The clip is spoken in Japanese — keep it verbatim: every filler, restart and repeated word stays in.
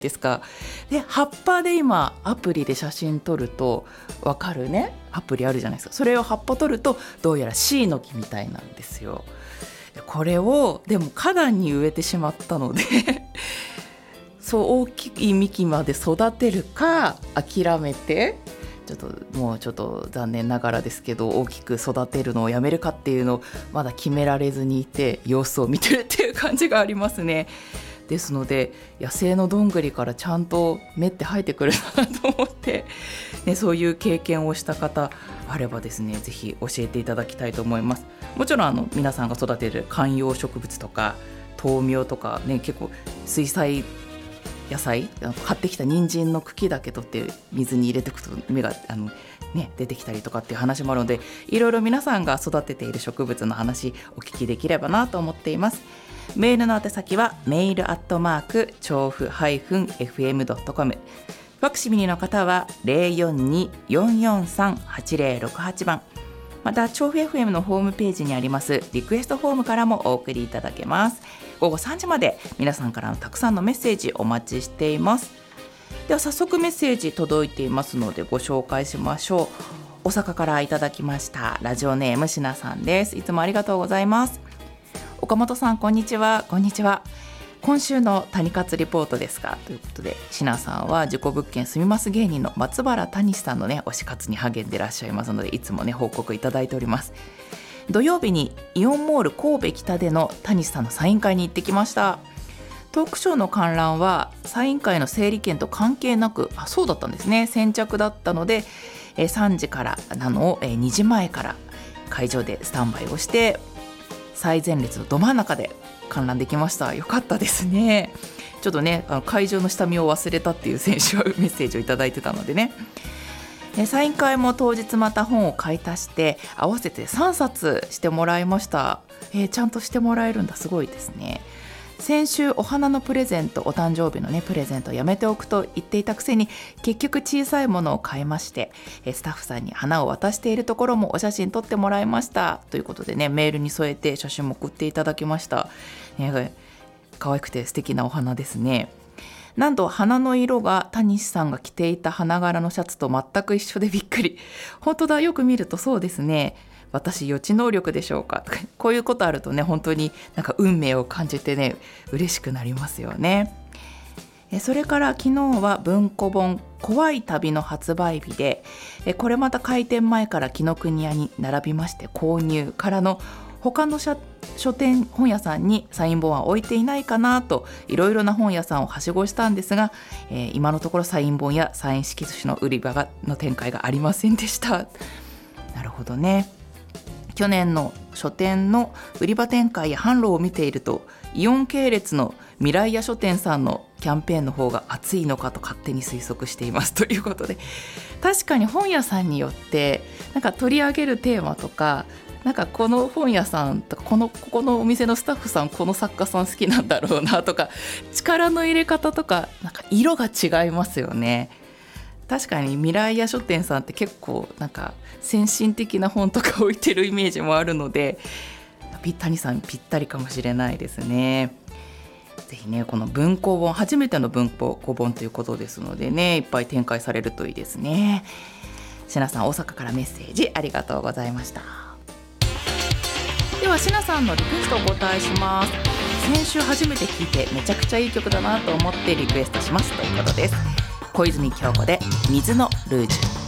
ですか。で葉っぱで今アプリで写真撮ると分かるねアプリあるじゃないですか。それを葉っぱ撮るとどうやらシイの木みたいなんですよ。これをでも花壇に植えてしまったのでそう大きい幹まで育てるか諦めてちょっともうちょっと残念ながらですけど大きく育てるのをやめるかっていうのをまだ決められずにいて様子を見てるっていう感じがありますね。ですので野生のどんぐりからちゃんと芽って生えてくるなと思って、ね、そういう経験をした方あればですねぜひ教えていただきたいと思います。もちろんあの皆さんが育てる観葉植物とか豆苗とか、ね、結構水彩野菜買ってきた人参の茎だけ取って水に入れておくと芽があの、ね、出てきたりとかっていう話もあるのでいろいろ皆さんが育てている植物の話お聞きできればなと思っています。メールの宛先はメールアットマーク調布 エフエムドットコム ファクシミリの方は ゼロよんに よんよんさん はちゼロろくはち 番また調布 エフエム のホームページにありますリクエストフォームからもお送りいただけます。午後さんじまで皆さんからのたくさんのメッセージお待ちしています。では早速メッセージ届いていますのでご紹介しましょう。大阪からいただきましたラジオネームしなさんです。いつもありがとうございます。岡本さんこんにちは。こんにちは。今週の谷活リポートですがということでしなさんは事故物件住みます芸人の松原谷さんのね推し活に励んでいらっしゃいますのでいつもね報告いただいております。土曜日にイオンモール神戸北での谷さんのサイン会に行ってきました。トークショーの観覧はサイン会の整理券と関係なくあそうだったんですね先着だったのでさんじからなのをにじまえから会場でスタンバイをして最前列のど真ん中で観覧できました。よかったですね。ちょっとねあの会場の下見を忘れたっていう選手はメッセージをいただいてたのでねえサイン会も当日また本を買い足して合わせてさんさつしてもらいました。えー、ちゃんとしてもらえるんだすごいですね。先週お花のプレゼントお誕生日のねプレゼントをやめておくと言っていたくせに結局小さいものを買いましてスタッフさんに花を渡しているところもお写真撮ってもらいましたということでねメールに添えて写真も送っていただきました。ね、可愛くて素敵なお花ですね。なんと花の色が谷さんが着ていた花柄のシャツと全く一緒でびっくり。本当だよく見るとそうですね。私予知能力でしょうか。こういうことあるとね本当になんか運命を感じてね嬉しくなりますよね。それから昨日は文庫本怖い旅の発売日でこれまた開店前から紀ノ国屋に並びまして購入からの他の書店本屋さんにサイン本は置いていないかなといろいろな本屋さんをはしごしたんですが、えー、今のところサイン本やサイン色紙の売り場がの展開がありませんでした。なるほどね。去年の書店の売り場展開や販路を見ているとイオン系列の未来屋書店さんのキャンペーンの方が熱いのかと勝手に推測していますということで確かに本屋さんによってなんか取り上げるテーマとかなんかこの本屋さんとかこのここのお店のスタッフさんこの作家さん好きなんだろうなとか力の入れ方とかなんか色が違いますよね。確かに未来屋書店さんって結構なんか先進的な本とか置いてるイメージもあるので谷さんぴったりかもしれないですね。ぜひねこの文庫本初めての文庫本ということですのでねいっぱい展開されるといいですね。しなさん大阪からメッセージありがとうございました。ではしなさんのリクエストをお答えします。先週初めて聴いてめちゃくちゃいい曲だなと思ってリクエストしますということです。小泉今日子で水のルージュ。